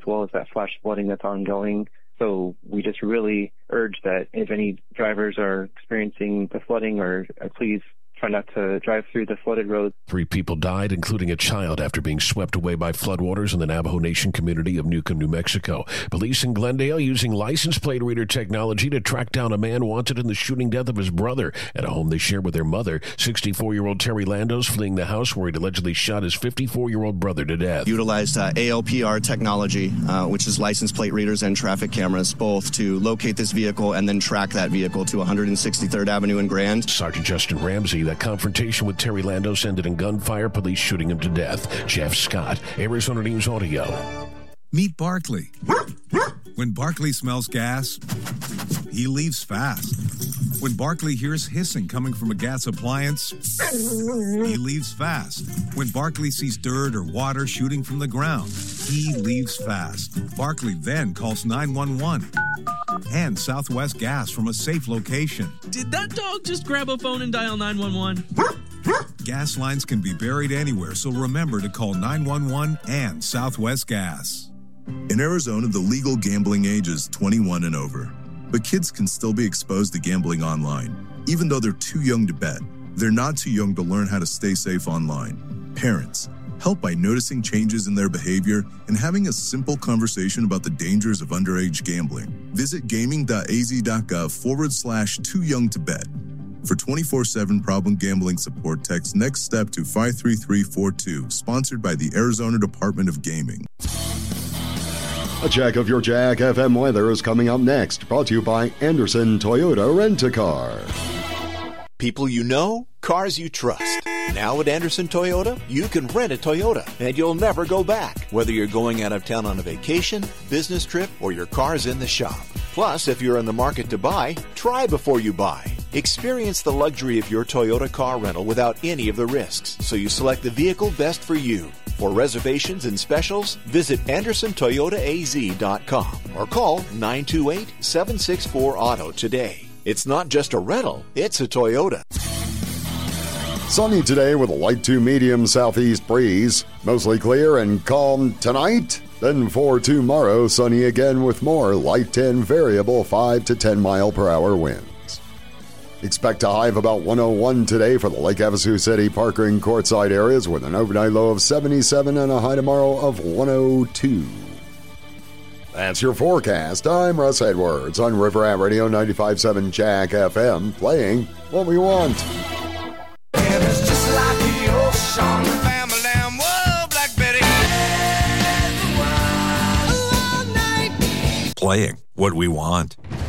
well as that flash flooding that's ongoing. So we just really urge that if any drivers are experiencing the flooding, or please try not to drive through the flooded roads. 3 people died, including a child, after being swept away by floodwaters in the Navajo Nation community of Newcomb, New Mexico. Police in Glendale using license plate reader technology to track down a man wanted in the shooting death of his brother at a home they share with their mother. 64-year-old Terry Landos fleeing the house where he'd allegedly shot his 54-year-old brother to death. Utilized ALPR technology, which is license plate readers and traffic cameras, both to locate this vehicle and then track that vehicle to 163rd Avenue in Grand. Sergeant Justin Ramsey, that confrontation with Terry Landos ended in gunfire, police shooting him to death. Jeff Scott, Arizona News Audio. Meet Barkley. When Barkley smells gas, he leaves fast. When Barkley hears hissing coming from a gas appliance, he leaves fast. When Barkley sees dirt or water shooting from the ground, he leaves fast. Barkley then calls 911 and Southwest Gas from a safe location. Did that dog just grab a phone and dial 911? Gas lines can be buried anywhere, so remember to call 911 and Southwest Gas. In Arizona, the legal gambling age is 21 and over. But kids can still be exposed to gambling online. Even though they're too young to bet, they're not too young to learn how to stay safe online. Parents, help by noticing changes in their behavior and having a simple conversation about the dangers of underage gambling. Visit gaming.az.gov/too young to bet. For 24/7 problem gambling support, text Next Step to 53342, sponsored by the Arizona Department of Gaming. A check of your Jack FM weather is coming up next, brought to you by Anderson Toyota Rent-A-Car. People you know, cars you trust. Now at Anderson Toyota, you can rent a Toyota and you'll never go back, whether you're going out of town on a vacation, business trip, or your car's in the shop. Plus, if you're in the market to buy, try before you buy. Experience the luxury of your Toyota car rental without any of the risks, so you select the vehicle best for you. For reservations and specials, visit AndersonToyotaAZ.com or call 928-764-AUTO today. It's not just a rental, it's a Toyota. Sunny today with a light to medium southeast breeze. Mostly clear and calm tonight. Then for tomorrow, sunny again with more light and variable 5 to 10 mile per hour winds. Expect a high of about 101 today for the Lake Havasu City, Parker, and Quartzsite areas with an overnight low of 77 and a high tomorrow of 102. That's your forecast. I'm Russ Edwards on River Rat Radio 95.7 Jack FM, playing what we want. And it's just like the old song, Bam-a-lam, whoa, Black Betty. Playing what we want.